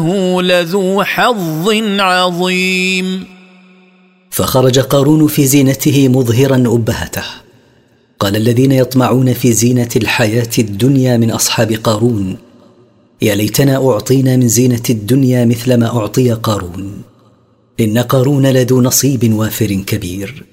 هو لذو حظ عظيم. فخرج قارون في زينته مظهرا أبهته. قال الذين يطمعون في زينة الحياة الدنيا من أصحاب قارون: يا ليتنا أعطينا من زينة الدنيا مثل ما أعطي قارون، إن قارون لذو نصيب وافر كبير.